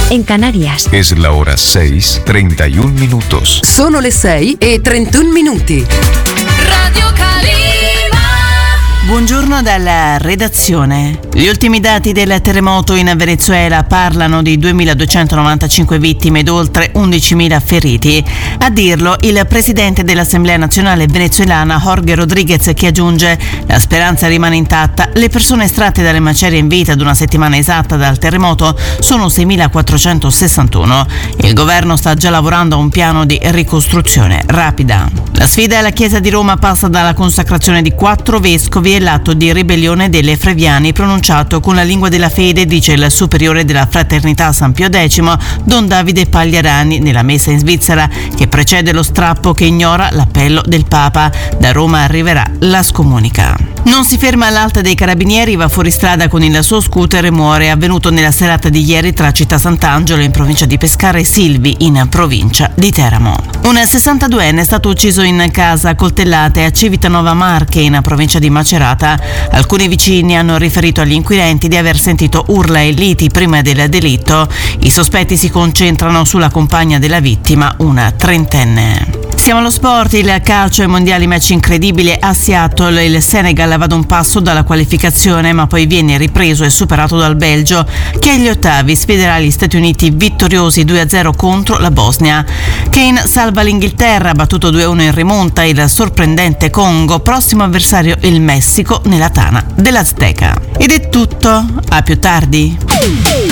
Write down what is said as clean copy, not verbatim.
en Canarias. Es la hora 6:31 minutos. Sono le 6:31. Radio Calima. Buongiorno dalla redazione. Gli ultimi dati del terremoto in Venezuela parlano di 2.295 vittime ed oltre 11.000 feriti. A dirlo il presidente dell'Assemblea Nazionale venezuelana Jorge Rodríguez, che aggiunge: la speranza rimane intatta, le persone estratte dalle macerie in vita ad una settimana esatta dal terremoto sono 6.461. Il governo sta già lavorando a un piano di ricostruzione rapida. La sfida alla Chiesa di Roma passa dalla consacrazione di 4 vescovi e l'atto di ribellione delle Freviani pronunciato con la lingua della fede, dice il superiore della Fraternità San Pio X, Don Davide Pagliarani, nella messa in Svizzera che precede lo strappo che ignora l'appello del Papa. Da Roma arriverà la scomunica. Non si ferma all'Alta dei Carabinieri, va fuori strada con il suo scooter e muore. È avvenuto nella serata di ieri tra Città Sant'Angelo in provincia di Pescara e Silvi in provincia di Teramo. Un 62enne è stato ucciso in casa a coltellate a Civitanova Marche in provincia di Macerata. Alcuni vicini hanno riferito agli inquirenti di aver sentito urla e liti prima del delitto. I sospetti si concentrano sulla compagna della vittima, una trentenne. Siamo allo sport, il calcio ai mondiali, match incredibile a Seattle. Il Senegal va ad un passo dalla qualificazione, ma poi viene ripreso e superato dal Belgio, che agli ottavi sfiderà gli Stati Uniti vittoriosi 2-0 contro la Bosnia. Kane salva l'Inghilterra, battuto 2-1 in rimonta il sorprendente Congo, prossimo avversario il Messico nella tana dell'Azteca. Ed è tutto, a più tardi.